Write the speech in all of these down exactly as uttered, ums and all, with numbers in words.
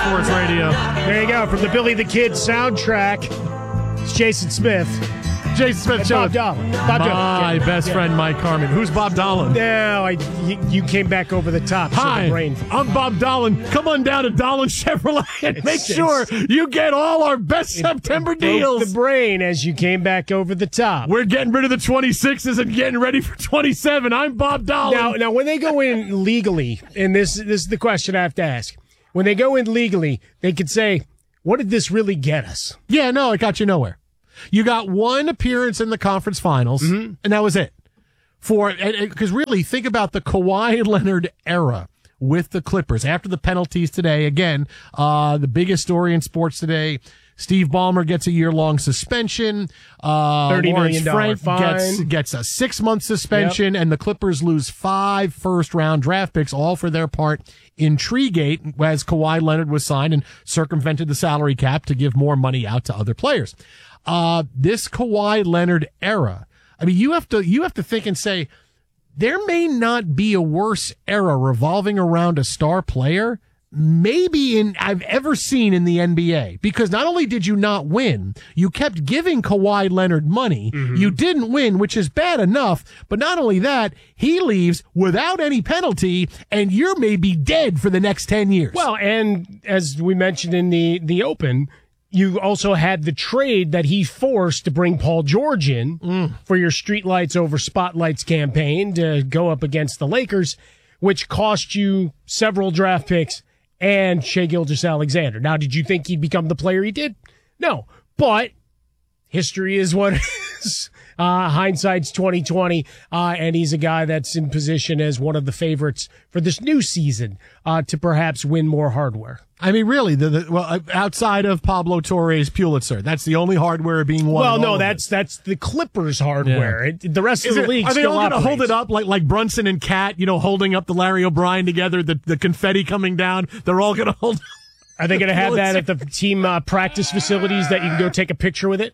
Sports Radio. There you go. From the Billy the Kid soundtrack, it's Jason Smith. Jason Smith and Show. Bob Dolan. Bob My Dolan. best yeah. friend, Mike Carmen. Who's Bob Dolan? No, I, you, you came back over the top. Hi, so the brain. I'm Bob Dolan. Come on down to Dolan Chevrolet and make sure you get all our best September deals. The brain as you came back over the top. We're getting rid of the twenty-sixes and getting ready for twenty-seven. I'm Bob Dolan. Now, now, when they go in legally, and this, this is the question I have to ask. When they go in legally, they could say, what did this really get us? Yeah, no, it got you nowhere. You got one appearance in the conference finals, mm-hmm. and that was it. For because really, think about the Kawhi Leonard era with the Clippers after the penalties today. Again, uh, the biggest story in sports today. Steve Ballmer gets a year-long suspension. Uh, Thirty million dollar fine. Gets, gets a six-month suspension, yep. and the Clippers lose five first-round draft picks, all for their part in Treegate, as Kawhi Leonard was signed and circumvented the salary cap to give more money out to other players. Uh, this Kawhi Leonard era, I mean, you have to, you have to think and say, there may not be a worse era revolving around a star player, maybe in, I've ever seen in the N B A, because not only did you not win, you kept giving Kawhi Leonard money. Mm-hmm. You didn't win, which is bad enough. But not only that, he leaves without any penalty and you're maybe dead for the next ten years. Well, and as we mentioned in the, the open, you also had the trade that he forced to bring Paul George in mm. for your streetlights over spotlights campaign to go up against the Lakers, which cost you several draft picks and Shai Gilgeous-Alexander. Now, did you think he'd become the player he did? No, but history is what it is. Uh, hindsight's twenty twenty, uh, and he's a guy that's in position as one of the favorites for this new season uh, to perhaps win more hardware. I mean, really, the, the well, outside of Pablo Torres Pulitzer, that's the only hardware being won. Well, no, that's that's the Clippers hardware. Yeah. It, the rest Is of the it, league are they still all going to hold operates. it up like like Brunson and Cat, you know, holding up the Larry O'Brien together, the the confetti coming down? They're all going to hold. Are they going to have that at the team uh, practice facilities that you can go take a picture with it?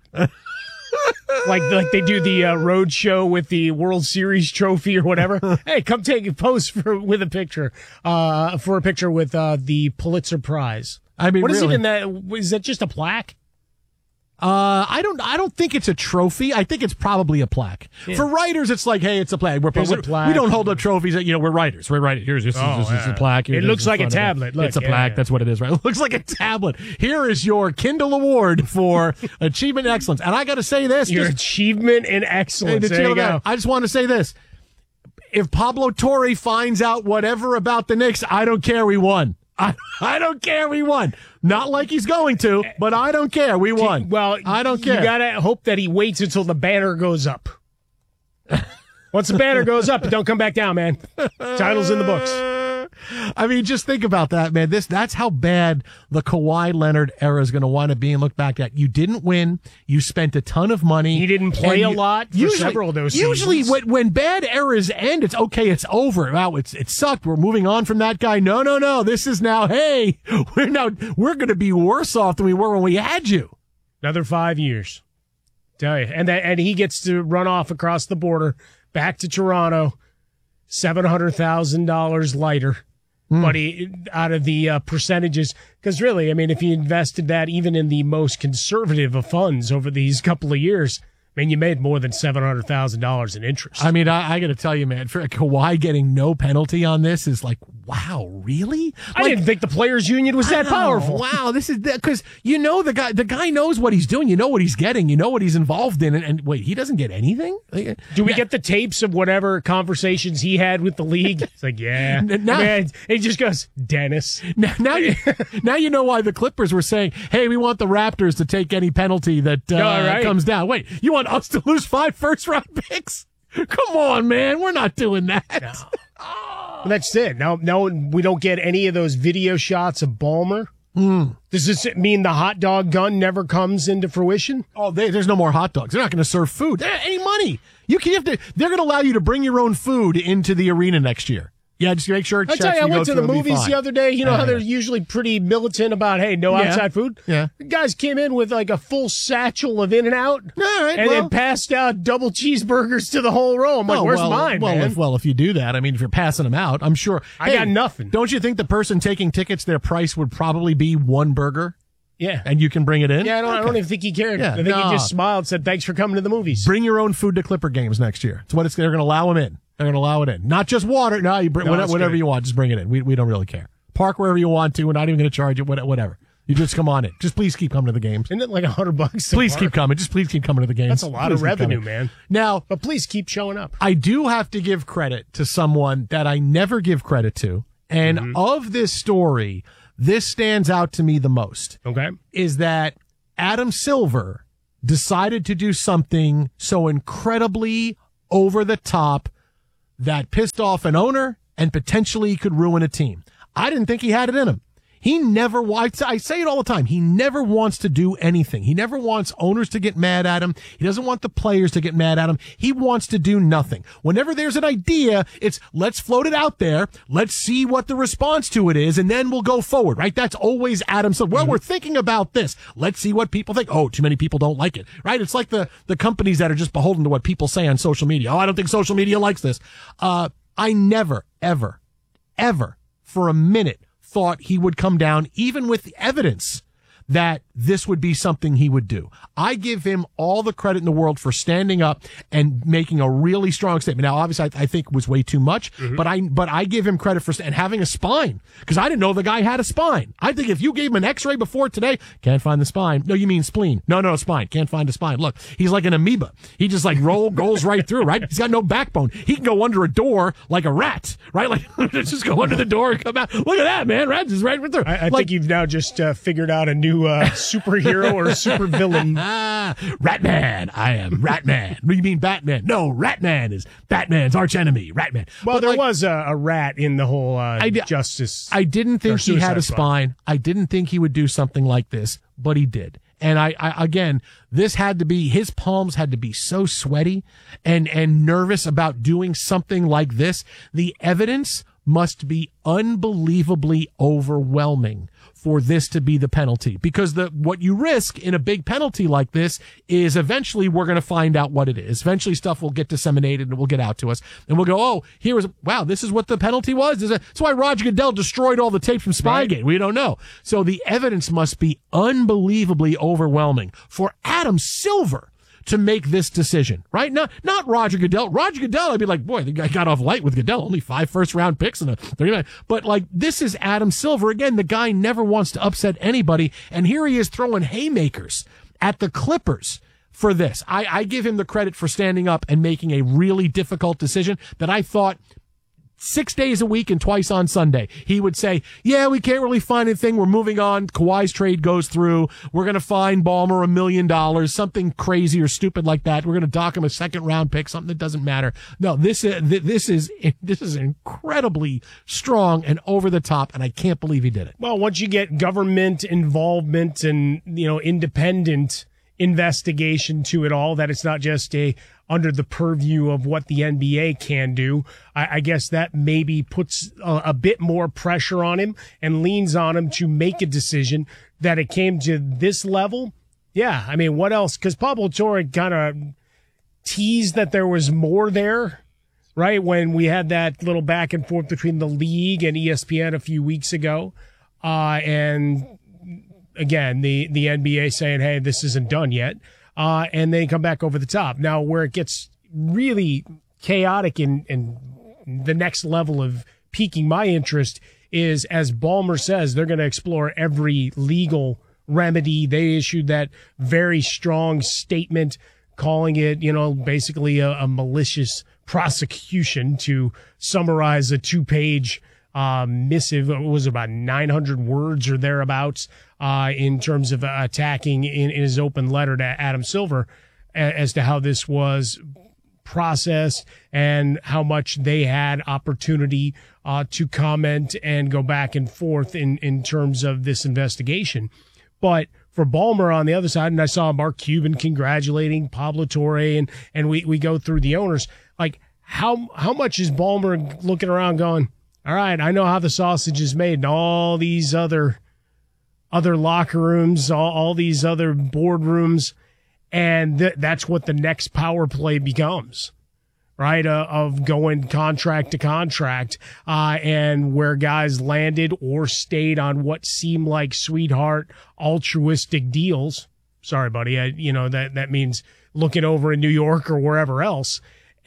Like like they do the uh, road show with the World Series trophy or whatever. Hey, come take a post for with a picture, uh, for a picture with uh, the Pulitzer Prize. I mean, what is really? it in that? Is that just a plaque? Uh, I don't, I don't think it's a trophy. I think it's probably a plaque. Yeah. For writers, it's like, hey, it's a plaque. We're, we're, a plaque. We don't hold up trophies. You know, we're writers. We're writers. Here's this, oh, this, this yeah. is a plaque. Here, it looks like a tablet. Look, it's a yeah, plaque. yeah. That's what it is, right? It looks like a tablet. Here is your Kindle Award for Achievement and Excellence. And I got to say this. Your just, Achievement and Excellence. Hey, there you go. I just want to say this. If Pablo Torre finds out whatever about the Knicks, I don't care. We won. I, I don't care. We won. Not like he's going to, but I don't care. We won. Well, I don't care. You got to hope that he waits until the banner goes up. Once the banner goes up, don't come back down, man. Title's in the books. I mean, just think about that, man. This that's how bad the Kawhi Leonard era is going to wind up being looked back at. You didn't win. You spent a ton of money. He didn't play you, a lot for usually, several of those Usually seasons. when, when bad eras end, it's okay, it's over. Wow, it's it sucked. We're moving on from that guy. No, no, no. This is now, hey, we're now we're going to be worse off than we were when we had you. Another five years. Tell you. And that and he gets to run off across the border back to Toronto, seven hundred thousand dollars lighter. Mm. But he, out of the uh, percentages, because really, I mean, if you invested that even in the most conservative of funds over these couple of years, I mean, you made more than seven hundred thousand dollars in interest. I mean, I, I got to tell you, man, for Kawhi getting no penalty on this is like, wow, really? I like, didn't think the players' union was that wow, powerful. Wow, this is because you know the guy. The guy knows what he's doing. You know what he's getting. You know what he's involved in. And, and wait, he doesn't get anything. Do we yeah. get the tapes of whatever conversations he had with the league? It's like, yeah, now, man. He just goes, Dennis. Now, now, you, now you know why the Clippers were saying, "Hey, we want the Raptors to take any penalty that uh, oh, right. comes down." Wait, you want us to lose five first round picks? Come on, man. We're not doing that. No. Oh. Well, that's it. Now, now we don't get any of those video shots of Ballmer. Mm. Does this mean the hot dog gun never comes into fruition? Oh, they, there's no more hot dogs. They're not going to serve food. They're, any money. You can have to. They're going to allow you to bring your own food into the arena next year. Yeah, just make sure it I checks. tell you, I you went go to through, the it'll be movies fine. the other day. You know Yeah, how yeah. they're usually pretty militant about, hey, no Yeah. outside food? Yeah. The guys came in with like a full satchel of In-N-Out All right, and well. then passed out double cheeseburgers to the whole row. I'm like, Oh, where's well, mine, well, man? If, well, if you do that, I mean, if you're passing them out, I'm sure. I Hey, got nothing. Don't you think the person taking tickets, their price would probably be one burger, yeah. and you can bring it in? Yeah, I don't, I Okay. don't even think he cared. Yeah, I think nah. he just smiled and said, thanks for coming to the movies. Bring your own food to Clipper games next year. It's what it's. They're going to allow them in. They're going to allow it in. Not just water. No, you bring No, whatever, that's whatever good. you want. Just bring it in. We we don't really care. Park wherever you want to. We're not even going to charge you. what- Whatever. You just come on in. Just please keep coming to the games. Isn't it like a hundred bucks? to Please park? keep coming. Just please keep coming to the games. That's a lot Please of keep revenue, coming. man. Now, But please keep showing up. I do have to give credit to someone that I never give credit to. And Mm-hmm. of this story, this stands out to me the most, Okay. is that Adam Silver decided to do something so incredibly over the top that pissed off an owner and potentially could ruin a team. I didn't think he had it in him. He never, I say it all the time, he never wants to do anything. He never wants owners to get mad at him. He doesn't want the players to get mad at him. He wants to do nothing. Whenever there's an idea, it's let's float it out there. Let's see what the response to it is, and then we'll go forward, right? That's always Adam Silver. Well, Mm-hmm. we're thinking about this. Let's see what people think. Oh, too many people don't like it, right? It's like the, the companies that are just beholden to what people say on social media. Oh, I don't think social media likes this. Uh, I never, ever, ever for a minute thought he would come down, even with the evidence that this would be something he would do. I give him all the credit in the world for standing up and making a really strong statement. Now, obviously, I, I think it was way too much, Mm-hmm. but I but I give him credit for and having a spine, because I didn't know the guy had a spine. I think if you gave him an X-ray before today, can't find the spine. No, you mean spleen. No, no, spine. Can't find a spine. Look, he's like an amoeba. He just like roll goes right through, right? He's got no backbone. He can go under a door like a rat, right? Like just go under the door and come out. Look at that, man. Rat just right through. I, I like, think you've now just uh, figured out a new uh, superhero or supervillain. Ah, Ratman. I am Ratman. What do you mean Batman? No, Ratman is Batman's arch enemy. Ratman. Well, But, there like, was a, a rat in the whole uh, I d- justice. I didn't think or he had a Suicide Squad. spine. I didn't think he would do something like this, but he did. And I, I, again, this had to be, his palms had to be so sweaty and, and nervous about doing something like this. The evidence must be unbelievably overwhelming for this to be the penalty, because the what you risk in a big penalty like this is eventually we're going to find out what it is. Eventually stuff will get disseminated and it will get out to us, and we'll go, oh, here is, wow, this is what the penalty was. This is- That's why Roger Goodell destroyed all the tapes from Spygate. We don't know. So the evidence must be unbelievably overwhelming for Adam Silver to make this decision, right? Not not Roger Goodell. Roger Goodell, I'd be like, boy, the guy got off light with Goodell, only five first round picks and a thirty-nine. But like, this is Adam Silver. Again, the guy never wants to upset anybody. And here he is throwing haymakers at the Clippers for this. I, I give him the credit for standing up and making a really difficult decision that I thought six days a week and twice on Sunday, he would say, yeah, we can't really find anything. We're moving on. Kawhi's trade goes through. We're going to find Ballmer a million dollars, something crazy or stupid like that. We're going to dock him a second round pick, something that doesn't matter. No, this is, this is, this is incredibly strong and over the top, and I can't believe he did it. Well, once you get government involvement and, you know, independent investigation to it all, that it's not just a under the purview of what the N B A can do, I, I guess that maybe puts a, a bit more pressure on him and leans on him to make a decision that it came to this level. Yeah, I mean, what else? Because Pablo Torre kind of teased that there was more there, right? When we had that little back and forth between the league and E S P N a few weeks ago. Uh, and again, the, the N B A saying, hey, this isn't done yet. Uh, and they come back over the top. Now, where it gets really chaotic and, and the next level of piquing my interest is, as Ballmer says, they're going to explore every legal remedy. They issued that very strong statement calling it, you know, basically a, a malicious prosecution, to summarize a two-page um, missive. It was about nine hundred words or thereabouts uh, in terms of uh, attacking in, in his open letter to Adam Silver a, as to how this was processed and how much they had opportunity uh, to comment and go back and forth in, in terms of this investigation. But for Ballmer on the other side, and I saw Mark Cuban congratulating Pablo Torre, and, and we, we go through the owners, like how how much is Ballmer looking around going, all right, I know how the sausage is made, and all these other other locker rooms, all, all these other boardrooms, and th- that's what the next power play becomes, right, uh, of going contract to contract, uh, and where guys landed or stayed on what seemed like sweetheart altruistic deals. Sorry, buddy, I, you know, that, that means looking over in New York or wherever else,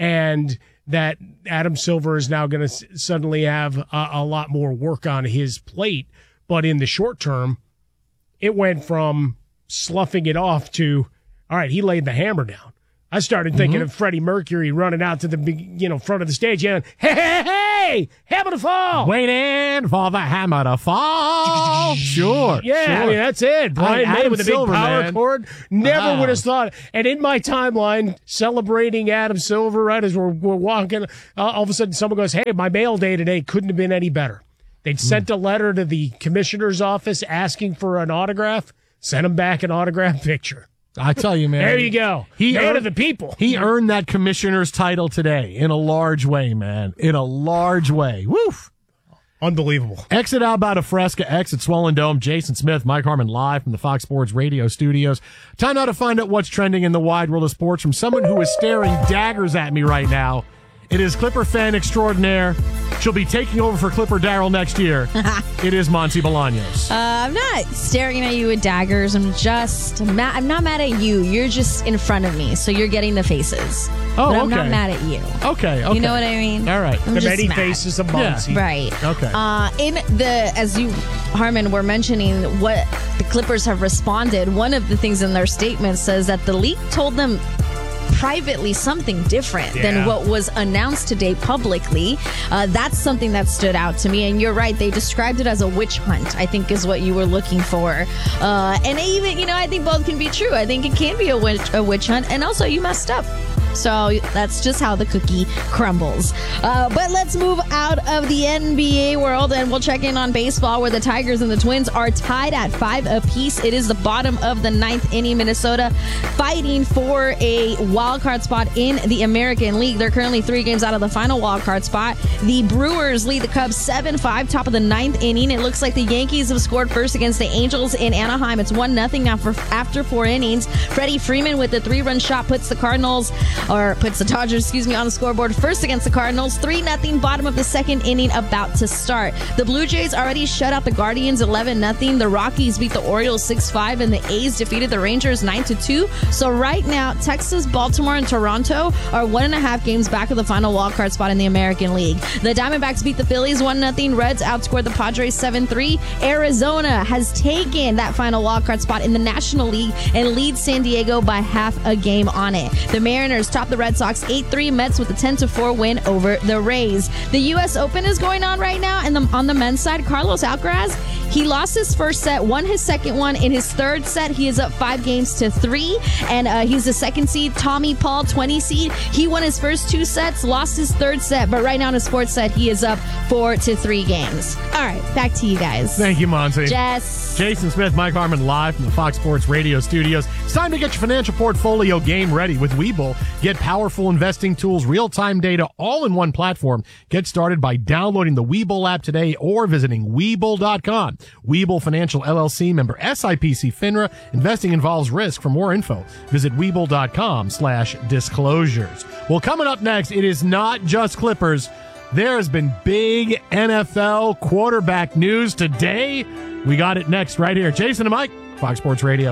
and that Adam Silver is now going to s- suddenly have a, a lot more work on his plate. But in the short term, it went from sloughing it off to, all right, he laid the hammer down. I started thinking mm-hmm. of Freddie Mercury running out to the big, you know, front of the stage and, hey, hey, hey, hammer to fall. Waiting for the hammer to fall. Sure. Yeah, sure. I mean, that's it. Brian May with a big Silver, power man. chord. Never Wow. would have thought. And in my timeline, celebrating Adam Silver, right, as we're, we're walking, uh, all of a sudden someone goes, hey, my mail day today couldn't have been any better. They'd sent a letter to the commissioner's office asking for an autograph, sent him back an autograph picture. I tell you, man. There you go. He Man earned, of the people. He earned that commissioner's title today in a large way, man. In a large way. Woof. Unbelievable. Exit out about a Fresca, exit Swollen Dome. Jason Smith, Mike Harmon live from the Fox Sports Radio studios. Time now to find out what's trending in the wide world of sports from someone who is staring daggers at me right now. It is Clipper fan extraordinaire. She'll be taking over for Clipper Darrell next year. It is Monty Bolaños. Uh, I'm not staring at you with daggers. I'm just mad. I'm not mad at you. You're just in front of me, so you're getting the faces. Oh, but I'm okay. not mad at you. Okay, okay. You know what I mean? All right. I'm The just many mad. faces of Monty. Right. Okay. Uh, in the, as you, Harmon, were mentioning what the Clippers have responded, one of the things in their statement says that the league told them privately something different Yeah. than what was announced today publicly. Uh, that's something that stood out to me. And you're right. They described it as a witch hunt, I think is what you were looking for. Uh, and even, you know, I think both can be true. I think it can be a witch, a witch hunt. And also you messed up. So that's just how the cookie crumbles. Uh, but let's move out of the N B A world and we'll check in on baseball where the Tigers and the Twins are tied at five apiece. It is the bottom of the ninth inning. Minnesota fighting for a wild card spot in the American League. They're currently three games out of the final wild card spot. The Brewers lead the Cubs seven five, top of the ninth inning. It looks like the Yankees have scored first against the Angels in Anaheim. It's one nothing now for after four innings. Freddie Freeman with the three-run shot puts the Cardinals or puts the Dodgers, excuse me, on the scoreboard first against the Cardinals. three nothing, bottom of the second inning about to start. The Blue Jays already shut out the Guardians eleven nothing. The Rockies beat the Orioles six five, and the A's defeated the Rangers nine to two. So right now, Texas, Baltimore, and Toronto are one and a half games back of the final wildcard spot in the American League. The Diamondbacks beat the Phillies one nothing. Reds outscored the Padres seven three. Arizona has taken that final wildcard spot in the National League and leads San Diego by half a game on it. The Mariners top the Red Sox eight three. Mets with a ten to four win over the Rays. The U S Open is going on right now, and the, on the men's side, Carlos Alcaraz, he lost his first set, won his second one. In his third set, he is up five games to three, and uh, he's the second seed. Tommy Paul, twenty seed. He won his first two sets, lost his third set, but right now in his fourth set, he is up four to three games. All right, back to you guys. Thank you, Monty. Jess. Jason Smith, Mike Harmon live from the Fox Sports Radio studios. It's time to get your financial portfolio game ready with Webull. Get powerful investing tools, real-time data, all in one platform. Get started by downloading the Webull app today or visiting Webull dot com. Webull Financial L L C, member S I P C FINRA. Investing involves risk. For more info, visit Webull dot com slash disclosures. Well, coming up next, it is not just Clippers. There has been big N F L quarterback news today. We got it next right here. Jason and Mike, Fox Sports Radio.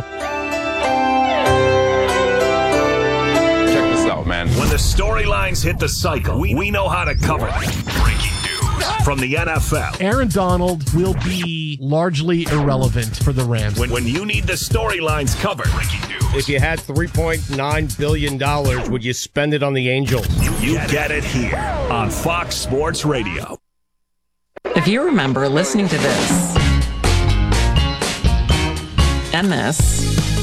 Check this out, man. When the storylines hit the cycle, we, we know how to cover them. Breaking news from the N F L. Aaron Donald will be largely irrelevant for the Rams. When, when you need the storylines covered, breaking news. If you had three point nine billion dollars, would you spend it on the Angels? You, you get it here on Fox Sports Radio. If you remember listening to this and this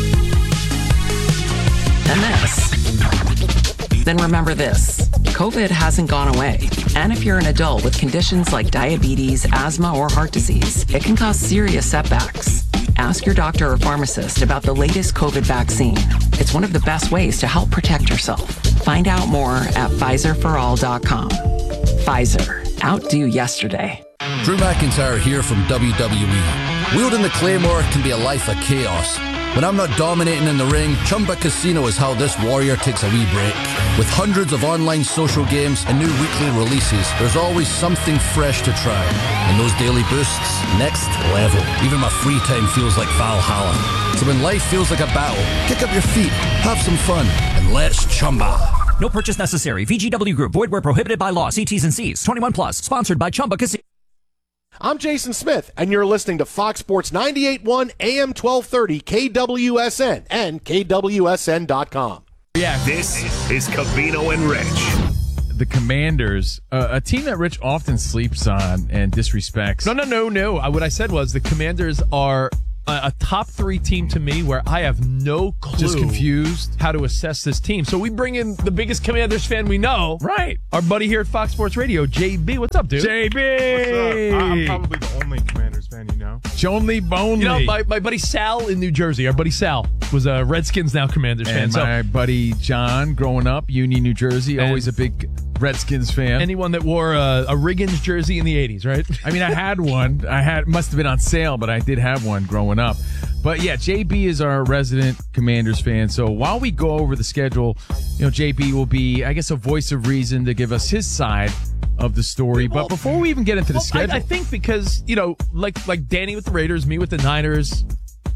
and this, then remember this. COVID hasn't gone away. And if you're an adult with conditions like diabetes, asthma, or heart disease, it can cause serious setbacks. Ask your doctor or pharmacist about the latest COVID vaccine. It's one of the best ways to help protect yourself. Find out more at Pfizer for all dot com. Pfizer. Outdo yesterday. Drew McIntyre here from W W E. Wielding the Claymore can be a life of chaos. When I'm not dominating in the ring, Chumba Casino is how this warrior takes a wee break. With hundreds of online social games and new weekly releases, there's always something fresh to try. And those daily boosts, next level. Even my free time feels like Valhalla. So when life feels like a battle, kick up your feet, have some fun, and let's Chumba. No purchase necessary. V G W Group. Void where prohibited by law. See T's and C's. twenty-one plus. Sponsored by Chumba Casino. I'm Jason Smith, and you're listening to Fox Sports ninety-eight point one A M twelve thirty K W S N and K W S N dot com. Yeah, this is Covino and Rich. The Commanders, uh, a team that Rich often sleeps on and disrespects. No, no, no, no. Uh, what I said was the Commanders are a, a top three team to me where I have no clue. Just confused how to assess this team. So we bring in the biggest Commanders fan we know. Right. Our buddy here at Fox Sports Radio, J B. What's up, dude? J B! What's up? I'm probably the only Commanders fan you know. Jonely Bonely. You know, my, my buddy Sal in New Jersey, our buddy Sal, was a Redskins, now Commanders and fan. my so, buddy John, growing up, Union, New Jersey, And- always a big Redskins fan. anyone that wore a, a Riggins jersey in the eighties, right? I mean, I had one. I had must have been on sale, but I did have one growing up. But yeah, J B is our resident Commanders fan. So while we go over the schedule, you know, J B will be, I guess, a voice of reason to give us his side of the story. Well, but before we even get into the well, schedule, I, I think because, you know, like like Danny with the Raiders, me with the Niners,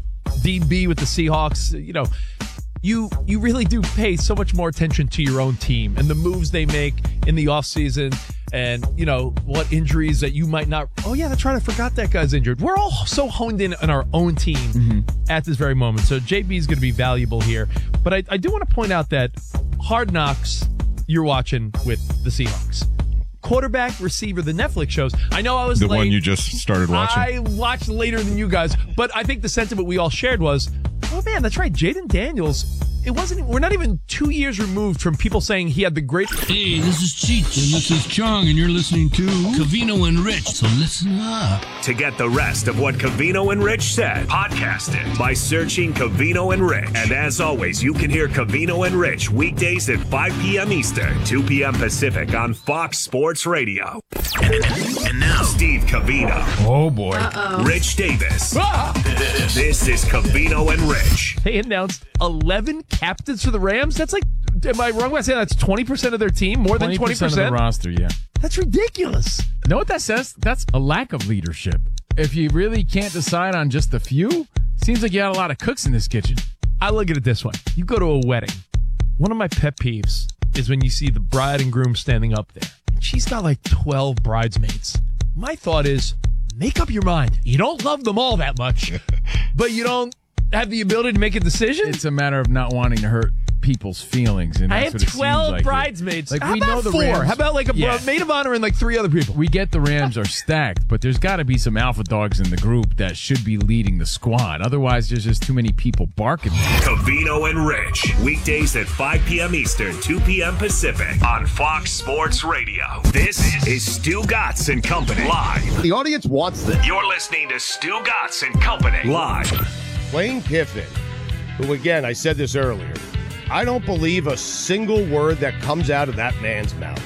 D B with the Seahawks, you know, you you really do pay so much more attention to your own team and the moves they make in the offseason and, you know, what injuries that you might not. Oh, yeah, that's right. I forgot that guy's injured. We're all so honed in on our own team mm-hmm. at this very moment. So J B is going to be valuable here. But I, I do want to point out that Hard Knocks you're watching with the Seahawks. Quarterback, receiver, the Netflix shows. I know I was The late. one you just started watching. I watched later than you guys, but I think the sentiment we all shared was, oh man, that's right, Jaden Daniels. It wasn't. We're not even two years removed from people saying he had the great. Hey, this is Cheech and this is Chong, and you're listening to Covino and Rich. So listen up. To get the rest of what Covino and Rich said, podcast it by searching Covino and Rich. And as always, you can hear Covino and Rich weekdays at five p.m. Eastern, two p.m. Pacific on Fox Sports Radio. And, and now, Steve Covino. Oh boy, Uh-oh. Rich Davis. Ah! This is Covino and Rich. They announced eleven captains for the Rams. That's like, am I wrong when I say that's twenty percent of their team? More than twenty percent of the roster, yeah. That's ridiculous. Know what that says? That's a lack of leadership. If you really can't decide on just a few, seems like you got a lot of cooks in this kitchen. I look at it this way. You go to a wedding. One of my pet peeves is when you see the bride and groom standing up there. She's got like twelve bridesmaids. My thought is, make up your mind. You don't love them all that much, but you don't have the ability to make a decision? It's a matter of not wanting to hurt people's feelings. And I that's have what it seems twelve like bridesmaids. Like How we about know the four? Rams. How about like a Yeah. maid of honor and like three other people? We get the Rams are stacked, but there's got to be some alpha dogs in the group that should be leading the squad. Otherwise, there's just too many people barking. Covino and Rich, weekdays at five p.m. Eastern, two p.m. Pacific on Fox Sports Radio. This is Stu Gatz and Company live. The audience wants this. You're listening to Stu Gatz and Company live. Lane Kiffin, who again, I said this earlier, I don't believe a single word that comes out of that man's mouth.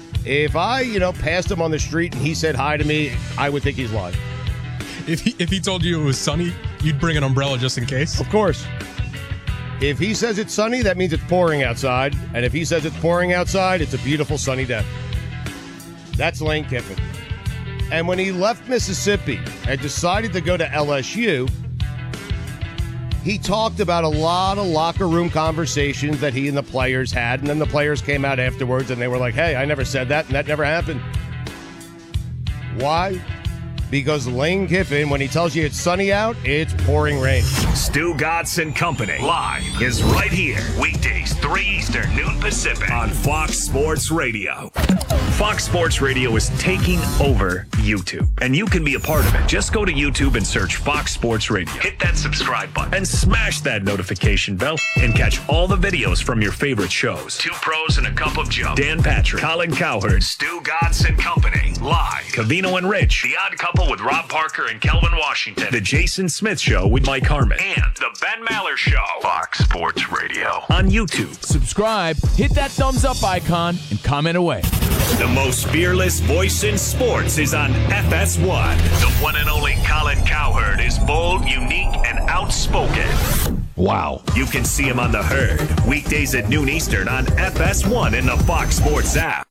If I, you know, passed him on the street and he said hi to me, I would think he's lying. If he, if he told you it was sunny, you'd bring an umbrella just in case? Of course. If he says it's sunny, that means it's pouring outside. And if he says it's pouring outside, it's a beautiful sunny day. That's Lane Kiffin. And when he left Mississippi and decided to go to L S U, he talked about a lot of locker room conversations that he and the players had, and then the players came out afterwards and they were like, hey, I never said that, and that never happened. Why? Because Lane Kiffin, when he tells you it's sunny out, it's pouring rain. Stu Gatz and Company live is right here. Weekdays, three Eastern, noon Pacific on Fox Sports Radio. Fox Sports Radio is taking over YouTube, and you can be a part of it. Just go to YouTube and search Fox Sports Radio. Hit that subscribe button and smash that notification bell and catch all the videos from your favorite shows. Two Pros and a Cup of Joe. Dan Patrick, Colin Cowherd, Stu Gatz and Company live. Covino and Rich, The Odd Couple with Rob Parker and Kelvin Washington. The Jason Smith Show with Mike Harmon. And The Ben Maller Show. Fox Sports Radio on YouTube. Subscribe, hit that thumbs up icon, and comment away. The most fearless voice in sports is on F S one. The one and only Colin Cowherd is bold, unique, and outspoken. Wow. You can see him on The Herd, weekdays at noon Eastern on F S one in the Fox Sports app.